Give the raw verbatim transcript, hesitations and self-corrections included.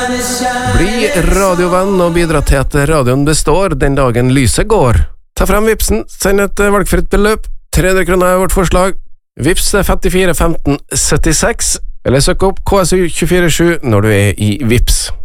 Bli radiovenn og bidra til at radioen består den dagen lyset går. Ta frem vipsen, send et valgfritt beløp, tre hundre kroner er vårt forslag. Vips er femtifire femten syttiseks, eller søk opp K S U to fire sju når du er i Vips.